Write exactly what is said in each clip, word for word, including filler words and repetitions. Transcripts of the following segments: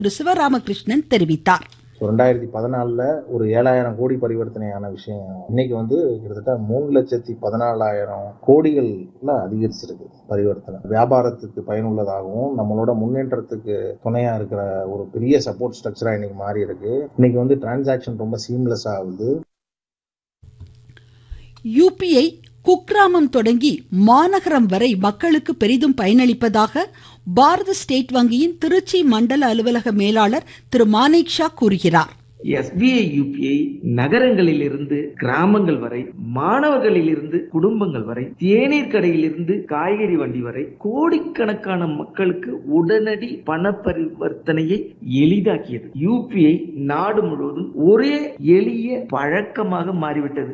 சிவராமகிருஷ்ணன் தெரிவித்தார். ரெண்டாயிரத்தி பதினாலுல ஒரு ஏழாயிரம் கோடி பரிவர்த்தனையான விஷயம் இன்னைக்கு வந்து கிட்டத்தட்ட மூணு லட்சத்தி பதினாலாயிரம் கோடிகள்ல அதிகரிச்சிருக்கு பரிவர்த்தனை. வியாபாரத்துக்கு பயனுள்ளதாகவும் நம்மளோட முன்னேற்றத்துக்கு துணையா இருக்கிற ஒரு பெரிய சப்போர்ட் ஸ்ட்ரக்சரா இன்னைக்கு மாறி இருக்கு. இன்னைக்கு வந்து டிரான்சாக்சன் ரொம்ப சீம்லெஸ் ஆகுது. யூபிஐ குக்கிராமம் தொடங்கி மாநகரம் வரை மக்களுக்கு பெரிதும் பயனளிப்பதாக பாரத ஸ்டேட் வங்கியின் திருச்சி மண்டல அலுவலக மேலாளர் திரு மானேக் ஷா கூறுகிறார். எஸ்பிஐ யூபிஐ நகரங்களில் இருந்து கிராமங்கள் வரை, மாணவர்களில் இருந்து குடும்பங்கள் வரை, தேநீர் கடையில் இருந்து காய்கறி வண்டி வரை கோடிக்கணக்கான மக்களுக்கு உடனடி பண பரிவர்த்தனையை எளிதாக்கியது. யூபிஐ நாடு முழுவதும் ஒரே எளிய பழக்கமாக மாறிவிட்டது.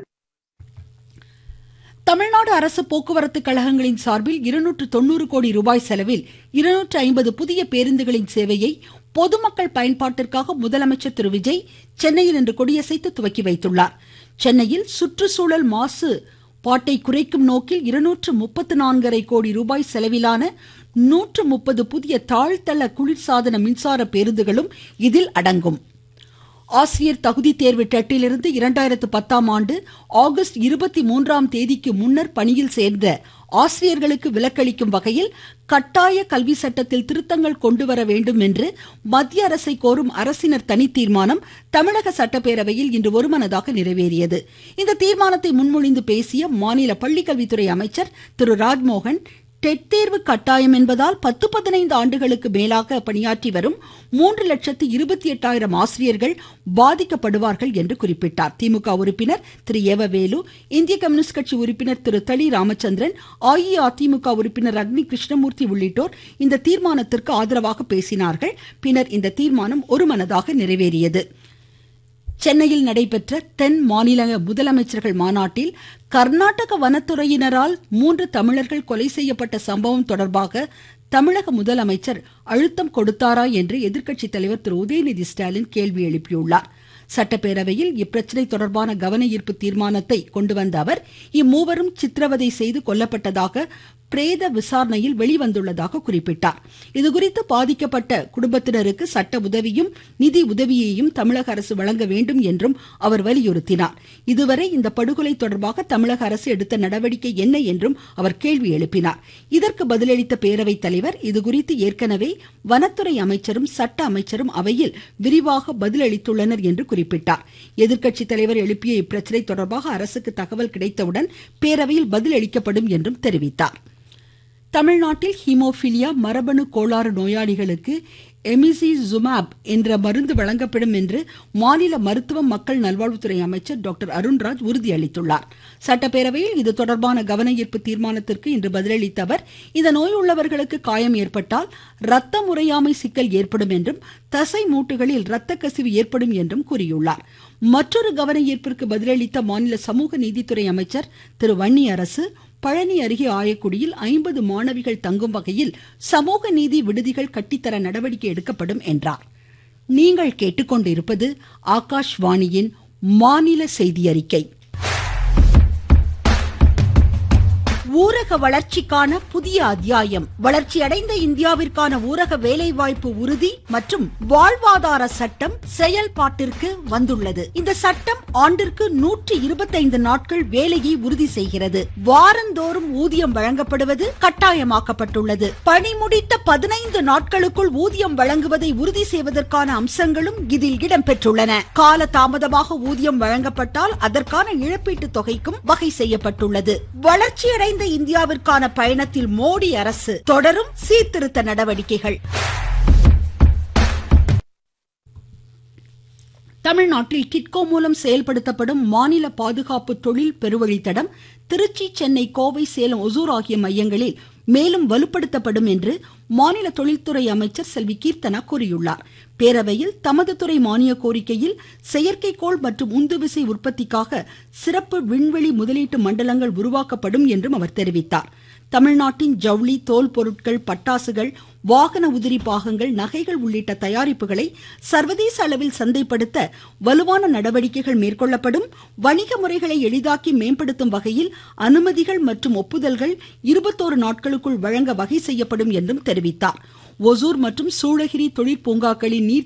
தமிழ்நாடு அரசு போக்குவரத்து கழகங்களின் சார்பில் இருநூற்று தொண்ணூறு கோடி ரூபாய் செலவில் இருநூற்று ஐம்பது புதிய பேருந்துகளின் சேவையை பொதுமக்கள் பயன்பாட்டிற்காக முதலமைச்சர் திரு விஜய் சென்னையில் இன்று கொடியசைத்து துவக்கி வைத்துள்ளார். சென்னையில் சுற்றுச்சூழல் மாசு பாட்டை குறைக்கும் நோக்கில் இருநூற்று முப்பத்து நான்கரை கோடி ரூபாய் செலவிலான நூற்று முப்பது புதிய தாழ்தள குளிர்சாதன மின்சார பேருந்துகளும் இதில் அடங்கும். ஆசிரியர் தகுதி தேர்வு டெட்டிலிருந்து இரண்டாயிரத்து பத்தாம் ஆண்டு ஆகஸ்ட் இருபத்தி மூன்றாம் தேதிக்கு முன்னர் பணியில் சேர்ந்த ஆசிரியர்களுக்கு விலக்களிக்கும் வகையில் கட்டாய கல்வி சட்டத்தில் திருத்தங்கள் கொண்டுவர வேண்டும் என்று மத்திய அரசை கோரும் அரசினர் தனி தீர்மானம் தமிழக சட்டப்பேரவையில் இன்று ஒருமனதாக நிறைவேறியது. இந்த தீர்மானத்தை முன்மொழிந்து பேசிய மாநில பள்ளிக்கல்வித்துறை அமைச்சர் திரு ராஜ்மோகன், டெட் தேர்வு கட்டாயம் என்பதால் பத்து பதினைந்து ஆண்டுகளுக்கு மேலாக பணியாற்றி வரும் மூன்று லட்சத்து இருபத்தி எட்டாயிரம் ஆசிரியர்கள் பாதிக்கப்படுவார்கள் என்று குறிப்பிட்டார். திமுக உறுப்பினர் திரு ஏவவேலு, இந்திய கம்யூனிஸ்ட் கட்சி உறுப்பினர் திரு தளி ராமச்சந்திரன், அஇஅதிமுக உறுப்பினர் அக்னி கிருஷ்ணமூர்த்தி உள்ளிட்டோர் இந்த தீர்மானத்திற்கு ஆதரவாக பேசினார்கள். பின்னர் இந்த தீர்மானம் ஒருமனதாக நிறைவேறியது. சென்னையில் நடைபெற்ற தென் மாநில முதலமைச்சர்கள் மாநாட்டில் கர்நாடக வனத்துறையினரால் மூன்று தமிழர்கள் கொலை செய்யப்பட்ட சம்பவம் தொடர்பாக தமிழக முதலமைச்சர் அழுத்தம் கொடுத்தாரா என்று எதிர்க்கட்சி தலைவர் திரு உதயநிதி ஸ்டாலின் கேள்வி எழுப்பியுள்ளார். சட்டப்பேரவையில் இப்பிரச்சனை தொடர்பான கவன ஈர்ப்பு தீர்மானத்தை கொண்டு வந்த அவர், இம்மூவரும் சித்திரவதை செய்து கொல்லப்பட்டதாக பிரேத விசாரணையில் வெளிவந்துள்ளதாக குறிப்பிட்டார். இதுகுறித்து பாதிக்கப்பட்ட குடும்பத்தினருக்கு சட்ட உதவியும் நிதி உதவியையும் தமிழக அரசு வழங்க வேண்டும் என்றும் அவர் வலியுறுத்தினார். இதுவரை இந்த படுகொலை தொடர்பாக தமிழக அரசு எடுத்த நடவடிக்கை என்ன என்றும் அவர் கேள்வி எழுப்பினார். இதற்கு பதிலளித்த பேரவைத் தலைவர், இதுகுறித்து ஏற்கனவே வனத்துறை அமைச்சரும் சட்ட அமைச்சரும் அவையில் விரிவாக பதிலளித்துள்ளனர் என்று குறிப்பிட்டார். எதிர்க்கட்சி தலைவர் எழுப்பிய இப்பிரச்சனை தொடர்பாக அரசுக்கு தகவல் கிடைத்தவுடன் பேரவையில் பதிலளிக்கப்படும் என்றும் தெரிவித்தார். தமிழ்நாட்டில் ஹீமோபிலியா மரபணு கோளாறு நோயாளிகளுக்கு எமிசிசுமாப் என்ற மருந்து வழங்கப்படும் என்று மாநில மருத்துவம் மக்கள் நல்வாழ்வுத்துறை அமைச்சர் டாக்டர் அருண்ராஜ் உறுதியளித்துள்ளார். சட்டப்பேரவையில் இது தொடர்பான கவன ஈர்ப்பு தீர்மானத்திற்கு இன்று பதிலளித்த அவர், இந்த நோய் உள்ளவர்களுக்கு காயம் ஏற்பட்டால் ரத்த முறையாமை சிக்கல் ஏற்படும் என்றும் தசை மூட்டுகளில் ரத்த கசிவு ஏற்படும் என்றும் கூறியுள்ளார். மற்றொரு கவன ஈர்ப்பிற்கு பதிலளித்த மாநில சமூக நீதித்துறை அமைச்சர் திரு வன்னியரசு, பழனி அருகே ஆயக்குடியில் ஐம்பது மாணவிகள் தங்கும் வகையில் சமூக நீதி விடுதிகள் கட்டித்தர நடவடிக்கை எடுக்கப்படும் என்றார். நீங்கள் கேட்டுக்கொண்டிருப்பது ஆகாஷ்வாணியின் மாநில செய்தி அறிக்கை. ஊரக வளர்ச்சிக்கான புதிய அத்தியாயம். வளர்ச்சியடைந்த இந்தியாவிற்கான ஊரக வேலைவாய்ப்பு உறுதி மற்றும் வாழ்வாதார சட்டம் செயல்பாட்டிற்கு வந்துள்ளது. இந்த சட்டம் ஆண்டிற்கு நூற்றி இருபத்தைந்து நாட்கள் வேலையை உறுதி செய்கிறது. வாரந்தோறும் ஊதியம் வழங்கப்படுவது கட்டாயமாக்கப்பட்டுள்ளது. பணி முடித்த பதினைந்து நாட்களுக்குள் ஊதியம் வழங்குவதை உறுதி செய்வதற்கான அம்சங்களும் இதில் இடம்பெற்றுள்ளன. கால தாமதமாக ஊதியம் வழங்கப்பட்டால் அதற்கான இழப்பீட்டு தொகைக்கும் வகை செய்யப்பட்டுள்ளது. வளர்ச்சியடைந்த இந்தியாவிற்கான பயணத்தில் மோடி அரசு தொடரும் சீர்திருத்த நடவடிக்கைகள். தமிழ்நாட்டில் கிட்கோ மூலம் செயல்படுத்தப்படும் மாநில பாதுகாப்பு தொழில் பெருவழித்தடம் திருச்சி, சென்னை, கோவை, சேலம், ஒசூர் ஆகிய மையங்களில் மேலும் வலுப்படுத்தப்படும் என்று மாநில தொழில்துறை அமைச்சர் செல்வி கீர்த்தனா கூறியுள்ளார். பேரவையில் தமது துறை மானிய கோரிக்கையில் செயற்கைக்கோள் மற்றும் உந்துவிசை உற்பத்திக்காக சிறப்பு விண்வெளி முதலீட்டு மண்டலங்கள் உருவாக்கப்படும் என்றும் அவர் தெரிவித்தார். தமிழ்நாட்டின் ஜவுளி, தோல் பொருட்கள், பட்டாசுகள், வாகன உதிரி பாகங்கள், நகைகள் உள்ளிட்ட தயாரிப்புகளை சர்வதேச அளவில் சந்தைப்படுத்த வலுவான நடவடிக்கைகள் மேற்கொள்ளப்படும். வணிக முறைகளை எளிதாக்கி மேம்படுத்தும் வகையில் அனுமதிகள் மற்றும் ஒப்புதல்கள் இருபத்தோரு நாட்களுக்குள் வழங்க வகை செய்யப்படும் என்றும் தெரிவித்தார். ஒசூர் மற்றும் சூளகிரி தொழிற்பூங்காக்களின் நீர்